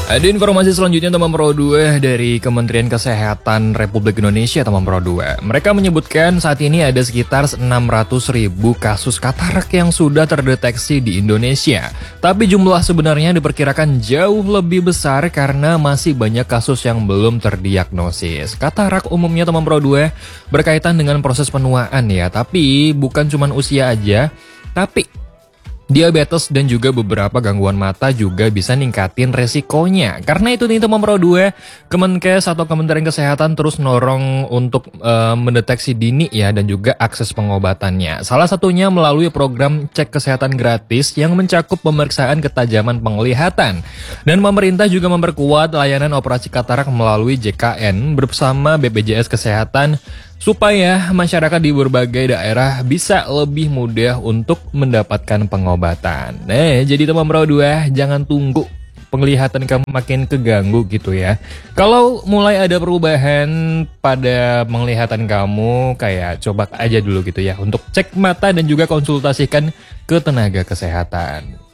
Ada informasi selanjutnya teman Pro 2 dari Kementerian Kesehatan Republik Indonesia teman Pro 2. Mereka menyebutkan saat ini ada sekitar 600.000 kasus katarak yang sudah terdeteksi di Indonesia. Tapi jumlah sebenarnya diperkirakan jauh lebih besar karena masih banyak kasus yang belum terdiagnosis. Katarak umumnya teman Pro 2 berkaitan dengan proses penuaan ya, tapi bukan cuma usia aja, tapi diabetes dan juga beberapa gangguan mata juga bisa ningkatin resikonya. Karena itu nih teman Pro 2, Kemenkes atau Kementerian Kesehatan terus norong untuk mendeteksi dini ya dan juga akses pengobatannya. Salah satunya melalui program cek kesehatan gratis yang mencakup pemeriksaan ketajaman penglihatan. Dan pemerintah juga memperkuat layanan operasi katarak melalui JKN bersama BPJS Kesehatan supaya masyarakat di berbagai daerah bisa lebih mudah untuk mendapatkan pengobatan. Nah, jadi teman Pro 2, jangan tunggu penglihatan kamu makin keganggu gitu ya. Kalau mulai ada perubahan pada penglihatan kamu, kayak coba aja dulu gitu ya untuk cek mata dan juga konsultasikan ke tenaga kesehatan.